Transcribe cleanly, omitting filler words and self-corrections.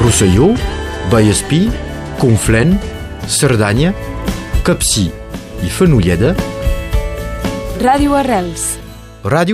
Rosselló, Vallespí, Conflent, Cerdanya, Capcir i Fenolleda. Ràdio Arrels. Ràdio